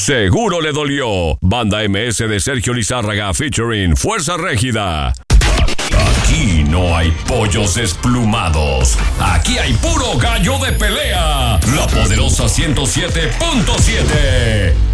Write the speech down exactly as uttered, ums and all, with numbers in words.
seguro le dolió. Banda M S de Sergio Lizárraga featuring Fuerza Régida. Aquí no hay pollos desplumados. Aquí hay puro gallo de pelea. La Poderosa ciento siete punto siete.